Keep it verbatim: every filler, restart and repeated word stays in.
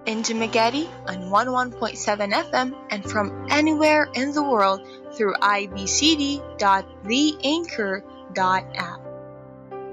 in Dumaguete on one oh one point seven F M and from anywhere in the world through i b c d dot the anchor dot app.